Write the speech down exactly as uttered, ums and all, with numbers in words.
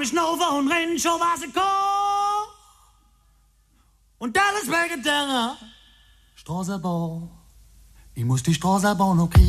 mich Nova und Rennen, schon was ich komm. Und alles wegen der Straßenbahn. Ich muss die Straßenbahn noch kriegen.